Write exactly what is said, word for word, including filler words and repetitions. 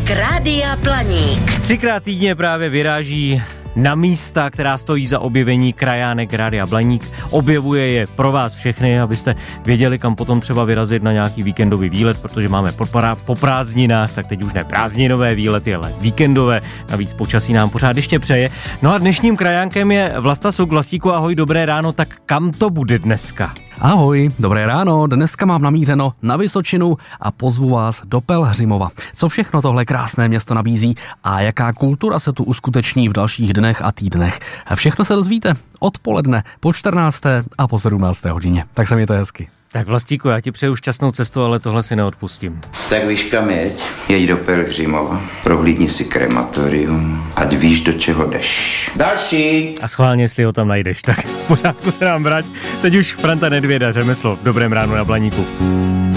Krajánek Rádia Blaník. Třikrát týdně právě vyráží na místa, která stojí za objevení Krajánek Rádia Blaník. Objevuje je pro vás všechny, abyste věděli, kam potom třeba vyrazit na nějaký víkendový výlet, protože máme po, pra- po prázdninách, tak teď už ne prázdninové výlety, ale víkendové. Navíc počasí nám pořád ještě přeje. No a dnešním krajánkem je Vlasta Suk. Vlastíku, ahoj, dobré ráno, tak kam to bude dneska? Ahoj, dobré ráno, dneska mám namířeno na Vysočinu a pozvu vás do Pelhřimova. Co všechno tohle krásné město nabízí a jaká kultura se tu uskuteční v dalších dnech a týdnech. Všechno se dozvíte odpoledne po čtrnácté a po sedmnácté hodině. Tak se mějte hezky. Tak Vlastíku, já ti přeju šťastnou cestu, ale tohle si neodpustím. Tak víš kam jeď? Jeď do Pelhřimova, prohlídni si krematorium, ať víš, do čeho jdeš. Další! A schválně, jestli ho tam najdeš, tak v pořádku se nám vrať. Teď už Franta Nedvěda, řemeslo v Dobrém ránu na Blaníku.